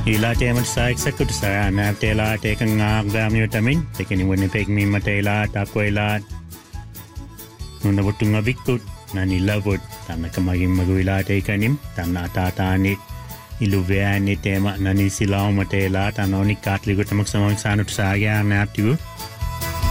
Ilateemat sa eksakut sa natela tekang ngagam yutamin tekeni Winnipeg mi matela takwela nunabutung ngabikut nanilabot tamna kamaging maguila tekanim tamna atatanit iluvean ni tema nanisilaw matela tanoni katligut magsamang sanut sa agya naptigu